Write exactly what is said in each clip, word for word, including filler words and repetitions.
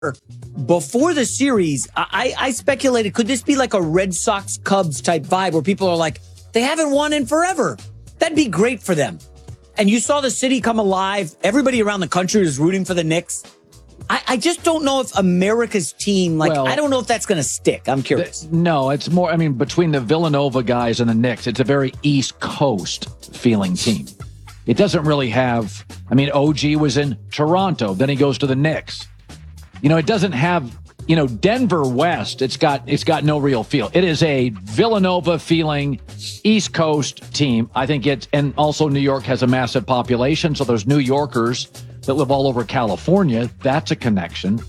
before the series, I, I speculated, could this be like a Red Sox Cubs type vibe where people are like, they haven't won in forever. That'd be great for them. And you saw the city come alive. Everybody around the country was rooting for the Knicks. I, I just don't know if America's team, like, well, I don't know if that's going to stick. I'm curious. The, no, it's more, I mean, between the Villanova guys and the Knicks, it's a very East Coast feeling team. It doesn't really have, I mean, O G was in Toronto, then he goes to the Knicks. You know, it doesn't have, you know, Denver West, it's got it's got no real feel. It is a Villanova feeling East Coast team. I think it's, and also New York has a massive population, so there's New Yorkers that live all over California. That's a connection.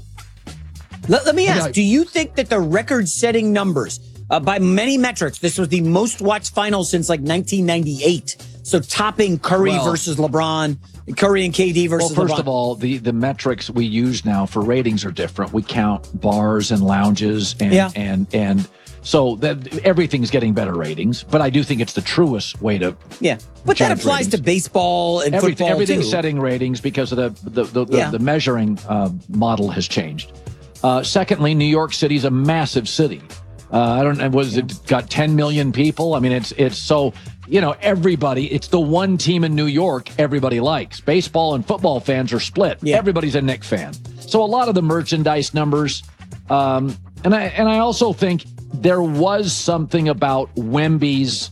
Let, let me ask, yeah. do you think that the record-setting numbers, uh, by many metrics, this was the most watched final since like nineteen ninety-eight, so topping Curry well, versus LeBron, Curry and K D versus Well, first LeBron. of all, the, the metrics we use now for ratings are different. We count bars and lounges, and yeah. and and so that everything's getting better ratings. But I do think it's the truest way to yeah. But that applies ratings. to baseball and Every, football everything's too. setting ratings because of the the the, the, yeah. the measuring uh, model has changed. Uh, secondly, New York City's a massive city. Uh, I don't know, was yeah. it got ten million people? I mean, it's it's so. You know, everybody, it's the one team in New York everybody likes. Baseball and football fans are split. Yeah. Everybody's a Knicks fan. So a lot of the merchandise numbers, um, and I and I also think there was something about Wemby's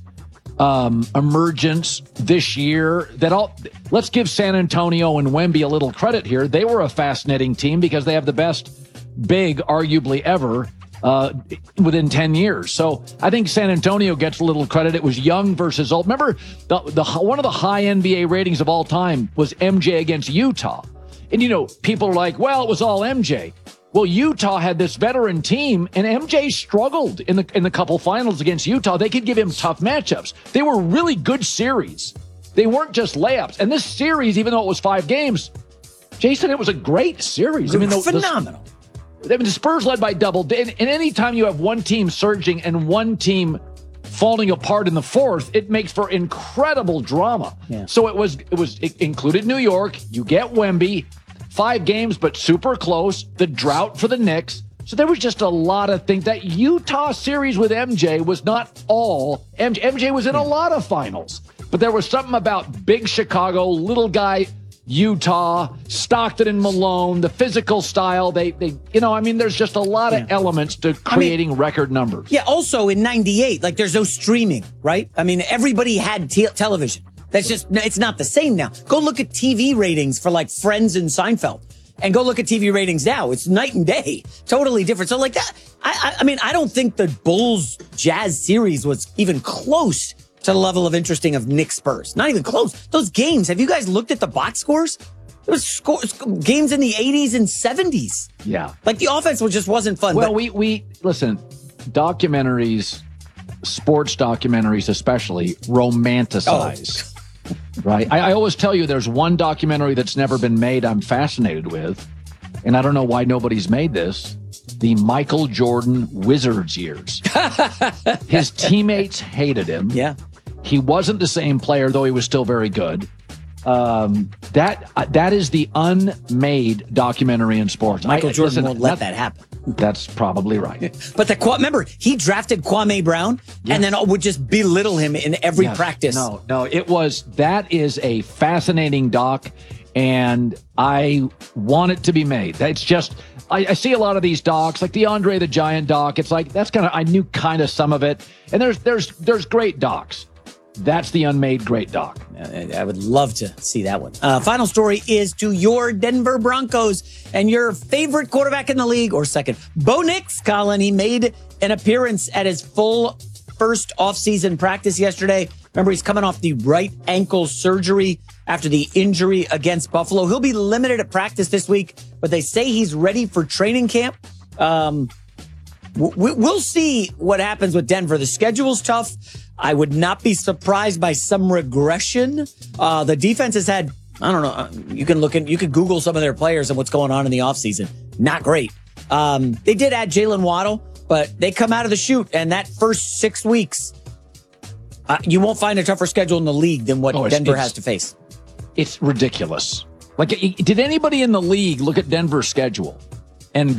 um, emergence this year that all, let's give San Antonio and Wemby a little credit here. They were a fascinating team because they have the best big, arguably ever, Uh, within ten years. So I think San Antonio gets a little credit. It was young versus old. Remember, the, the one of the high N B A ratings of all time was M J against Utah. And, you know, people are like, well, it was all M J. Well, Utah had this veteran team, and M J struggled in the in the couple finals against Utah. They could give him tough matchups. They were really good series. They weren't just layups. And this series, even though it was five games, Jason, it was a great series. I mean, the, phenomenal. The, I mean, the Spurs led by double. And, and any time you have one team surging and one team falling apart in the fourth, it makes for incredible drama. Yeah. So it was, it was, it included New York. You get Wemby, five games, but super close. The drought for the Knicks. So there was just a lot of things. That Utah series with M J was not all. M J, M J was in a lot of finals, but there was something about big Chicago, little guy Utah, Stockton and Malone, the physical style. They, they, you know, I mean, there's just a lot of yeah. elements to creating I mean, record numbers. Yeah. Also in ninety-eight, like there's no streaming, right? I mean, everybody had te- television. That's just, it's not the same now. Go look at T V ratings for like Friends and Seinfeld and go look at T V ratings now. It's night and day. Totally different. So like that, I, I, I mean, I don't think the Bulls Jazz series was even close to the level of interesting of Knicks Spurs. Not even close. Those games, have you guys looked at the box scores? There was scores, games in the eighties and seventies. Yeah. Like the offense was just wasn't fun. Well, but- we, we, listen, documentaries, sports documentaries especially, romanticize. Oh. Right? I, I always tell you there's one documentary that's never been made I'm fascinated with, and I don't know why nobody's made this. The Michael Jordan Wizards years. His teammates hated him. Yeah. He wasn't the same player, though he was still very good. Um, that uh, that is the unmade documentary in sports. Michael I, Jordan listen, won't let that happen. That's probably right. But the remember, he drafted Kwame Brown yes. and then would just belittle him in every yes. practice. No, no, it was, that is a fascinating doc, and I want it to be made. It's just, I, I see a lot of these docs, like the Andre the Giant doc. It's like, that's kind of, I knew kind of some of it. And there's, there's, there's great docs. That's the unmade great doc. I would love to see that one. Uh, final story is to your Denver Broncos and your favorite quarterback in the league, or second, Bo Nix, Colin. He made an appearance at his full first offseason practice yesterday. Remember, he's coming off the right ankle surgery after the injury against Buffalo. He'll be limited at practice this week, but they say he's ready for training camp. Um, we'll see what happens with Denver. The schedule's tough. I would not be surprised by some regression. Uh, the defense has had, I don't know, you can look in, you could Google some of their players and what's going on in the offseason. Not great. Um, they did add Jalen Waddle, but they come out of the chute, and that first six weeks, uh, you won't find a tougher schedule in the league than what oh, it's, Denver it's, has to face. It's ridiculous. Like, did anybody in the league look at Denver's schedule? and